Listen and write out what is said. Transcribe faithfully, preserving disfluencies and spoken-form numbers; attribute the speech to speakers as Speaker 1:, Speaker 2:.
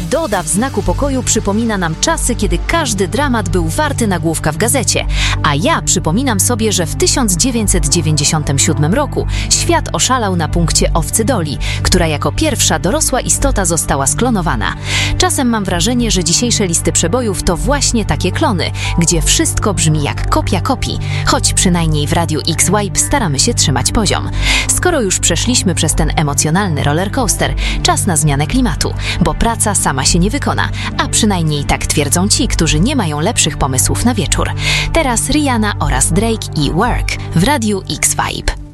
Speaker 1: Doda w Znaku Pokoju przypomina nam czasy, kiedy każdy dramat był warty nagłówka w gazecie. A ja przypominam sobie, że w tysiąc dziewięćset dziewięćdziesiątym siódmym roku świat oszalał na punkcie owcy Doli, która jako pierwsza dorosła istota została sklonowana. Czasem mam wrażenie, że dzisiejsze listy przebojów to właśnie takie klony, gdzie wszystko brzmi jak kopia kopii, choć przynajmniej w Radiu X-Vibe staramy się trzymać poziom. Skoro już przeszliśmy przez ten emocjonalny rollercoaster, czas na zmianę klimatu, bo praca sama się nie wykona, a przynajmniej tak twierdzą ci, którzy nie mają lepszych pomysłów na wieczór. Teraz Rihanna oraz Drake i Work w Radiu X-Vibe.